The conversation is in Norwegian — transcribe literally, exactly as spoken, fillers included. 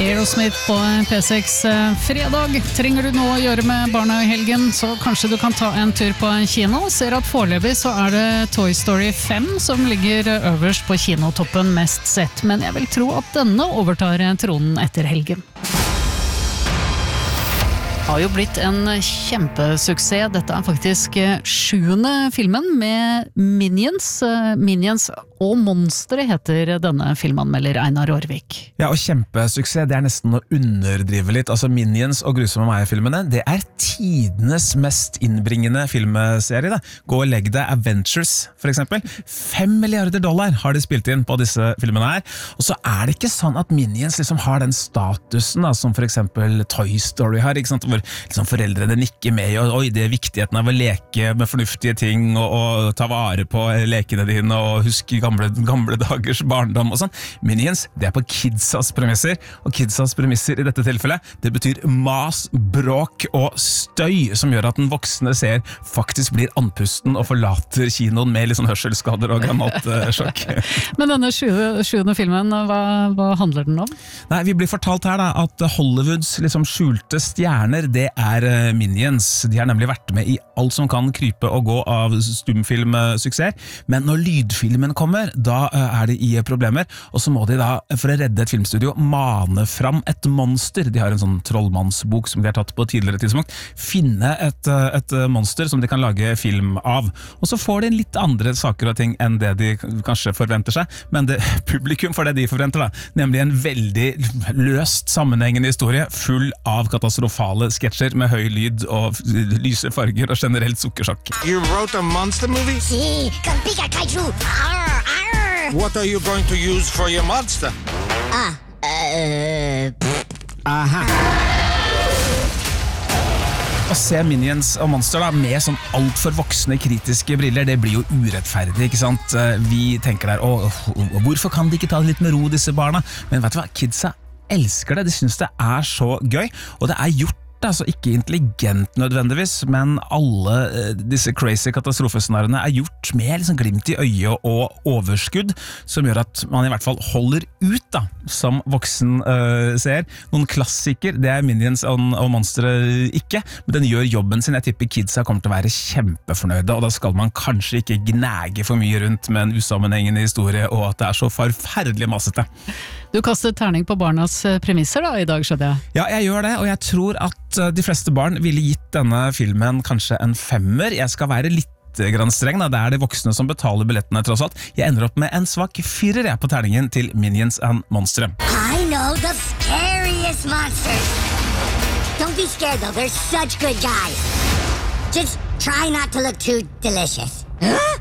Aerosmith på P seks fredag. Trenger du noe å gjøre med barna i helgen, så kanskje du kan ta en tur på en kino. Ser at foreløpig så er det Toy Story fem som ligger øverst på kinotoppen mest sett, men jeg vil tro at denne overtar tronen etter helgen. Har jo blitt en kjempesuksess. Dette er faktisk sjuende filmen med Minions. Minions og Monstre heter denne filmanmelder Einar Aarvik. Ja, og kjempesuksess, det er nesten å underdrive litt. Altså Minions og Grusomme meg-filmene, det er tidenes mest innbringende filmserie. Da. Gå og legg deg Adventures, for eksempel. Fem milliarder dollar har de spilt inn på disse filmene her. Og så er det ikke sånn at Minions liksom har den statusen da, som for eksempel Toy Story har, ikke sant? Hvor liksom foreldrene nikker med, og oi, det er viktigheten av å leke med fornuftige ting, og, og ta vare på lekene dine, og huske gamle, gamle dagers barndom og sånn. Minions, det er på kidsas premisser, og kidsas premisser i dette tilfellet, det betyr mas, bråk og støy, som gjør at den voksne ser faktisk blir andpusten og forlater kinoen med litt sånn hørselsskader og granatsjokk. Men denne sjuende filmen, hva, hva handler den om? Nei, vi blir fortalt her da, at Hollywoods liksom skjulte stjerner, det er Minions. De har nemlig vært med i alt som kan krype og gå av stumfilmsuksess, men når lydfilmen kommer, da er de i problemer, og så må de da, for å redde et filmstudio, mane fram et monster. De har en sånn trollmannsbok som de har tatt på et tidligere tidspunkt. Finne et, et monster som de kan lage film av. Og så får de litt andre saker og ting enn det de kanskje forventer seg, men det, publikum får det de forventer da, nemlig en veldig løst sammenhengende historie, full av katastrofale sketsjer med høy lyd og lyse farger og generelt sukkersjokk. You wrote a monster movie? Sí, con Pika Kaiju. Arr, arr. What are you going to use for your monster? Ah, uh, Aha. Å se Minions og Monster da, med sånn alt for voksne kritiske briller, det blir jo urettferdig, ikke sant? Vi tenker der, å, hvorfor kan de ikke ta det litt med ro, disse barna? Men vet du hva, kidsa elsker det, de synes det er så gøy, og det er gjort altså ikke intelligent nødvendigvis, men alle eh, disse crazy katastrofescenariene er gjort med liksom glimt i øyet og overskudd, som gjør at man i hvert fall holder ut da, som voksen eh, ser. Noen klassiker, det er Minions og, og Monstre ikke, men den gjør jobben sin. Jeg tipper kidsa kommer til å være kjempefornøyde, og da skal man kanskje ikke gnage for mye rundt med en usammenhengende historie, og at det er så forferdelig massete. Du kastet terning på barnas premisser da, i dag, skjønner jeg. Ja, jeg gjør det, og jeg tror at de fleste barn ville gitt denne filmen kanskje en femmer. Jeg skal være litt grann streng, da. Det er de voksne som betaler billettene tross alt. Jeg ender opp med en svak firer jeg på terningen til Minions and Monstre. I know the scariest monsters. Don't be scared though, they're such good guys. Just try not to look too delicious.